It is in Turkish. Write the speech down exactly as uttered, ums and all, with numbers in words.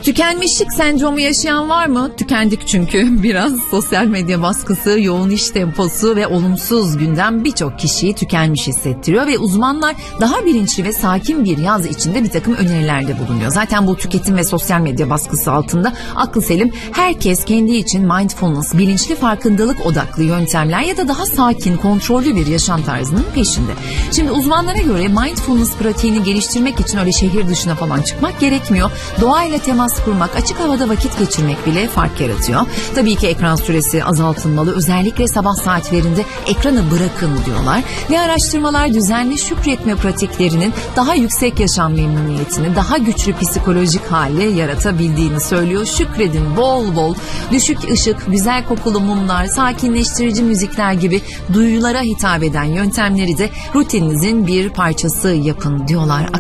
Tükenmişlik sendromu yaşayan var mı? Tükendik çünkü biraz. Sosyal medya baskısı, yoğun iş temposu ve olumsuz gündem birçok kişiyi tükenmiş hissettiriyor ve uzmanlar daha bilinçli ve sakin bir yaz içinde bir takım önerilerde bulunuyor. Zaten bu tüketim ve sosyal medya baskısı altında aklı selim herkes kendi için mindfulness, bilinçli farkındalık odaklı yöntemler ya da daha sakin, kontrollü bir yaşam tarzının peşinde. Şimdi uzmanlara göre mindfulness pratiğini geliştirmek için öyle şehir dışına falan çıkmak gerekmiyor. Doğayla temas kurmak, açık havada vakit geçirmek bile fark yaratıyor. Tabii ki ekran süresi azaltılmalı. Özellikle sabah saatlerinde ekranı bırakın diyorlar. Ve araştırmalar düzenli şükretme pratiklerinin daha yüksek yaşam memnuniyetini, daha güçlü psikolojik hale yaratabildiğini söylüyor. Şükredin bol bol. Düşük ışık, güzel kokulu mumlar, sakinleştirici müzikler gibi duyulara hitap eden yöntemleri de rutininizin bir parçası yapın diyorlar.